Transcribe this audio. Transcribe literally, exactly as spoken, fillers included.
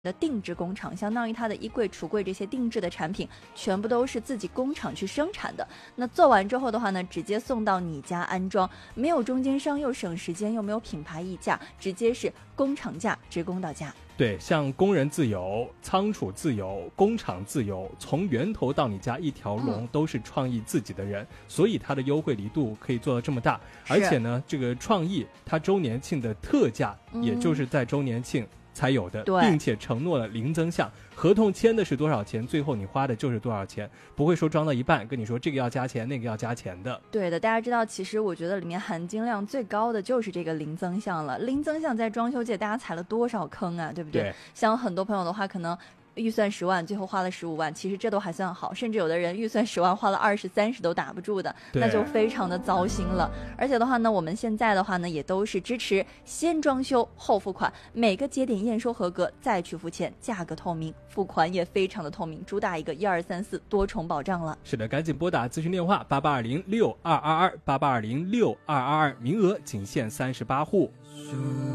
的定制工厂，相当于它的衣柜、橱柜这些定制的产品，全部都是自己工厂去生产的。那做完之后的话呢，直接送到你家安装，没有中间商，又省时间，又没有品牌溢价，直接是工厂价直供到家。 对，像工人自由、仓储自由、工厂自由，从源头到你家一条龙，都是创意自己的人，嗯、所以它的优惠力度可以做到这么大。而且呢，这个创意它周年庆的特价，嗯、也就是在周年庆才有的，并且承诺了零增项，合同签的是多少钱，最后你花的就是多少钱，不会说装到一半跟你说这个要加钱那个要加钱的。 对的，大家知道其实我觉得里面含金量最高的就是这个零增项了。零增项在装修界大家踩了多少坑啊，对不对？ 对， 像很多朋友的话可能预算十万最后花了十五万，其实这都还算好，甚至有的人预算十万花了二十三十都打不住的，那就非常的糟心了。而且的话呢，我们现在的话呢也都是支持先装修后付款，每个节点验收合格再去付钱，价格透明，付款也非常的透明，主打一个一二三四多重保障了。 是的，赶紧拨打咨询电话八八二零六二二二八八二零六二二二，名额仅限三十八户。